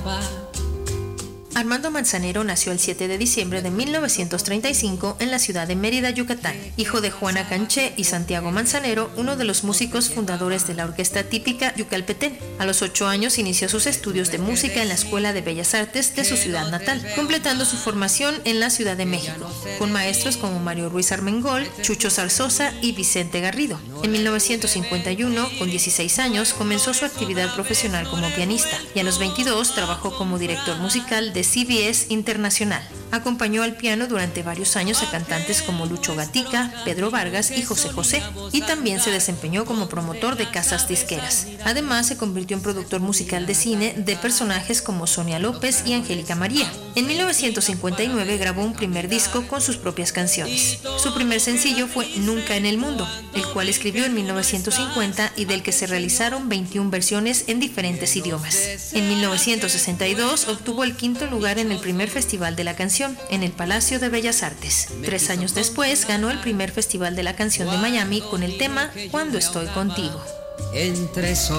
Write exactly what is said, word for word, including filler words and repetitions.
cantaba. Armando Manzanero nació el siete de diciembre de mil novecientos treinta y cinco en la ciudad de Mérida, Yucatán, hijo de Juana Canché y Santiago Manzanero, uno de los músicos fundadores de la orquesta típica Yucalpetén. A los ocho años inició sus estudios de música en la Escuela de Bellas Artes de su ciudad natal, completando su formación en la Ciudad de México, con maestros como Mario Ruiz Armengol, Chucho Zarzosa y Vicente Garrido. En mil novecientos cincuenta y uno, con dieciséis años, comenzó su actividad profesional como pianista y a los veintidós trabajó como director musical de C B S Internacional. Acompañó al piano durante varios años a cantantes como Lucho Gatica, Pedro Vargas y José José, y también se desempeñó como promotor de casas disqueras. Además, se convirtió en productor musical de cine de personajes como Sonia López y Angélica María. En mil novecientos cincuenta y nueve grabó un primer disco con sus propias canciones. Su primer sencillo fue Nunca en el Mundo, el cual escribió en mil novecientos cincuenta y del que se realizaron veintiuna versiones en diferentes idiomas. En mil novecientos sesenta y dos obtuvo el quinto lugar en el primer Festival de la Canción en el Palacio de Bellas Artes. Tres años después ganó el primer Festival de la Canción de Miami con el tema Cuando estoy contigo. Entre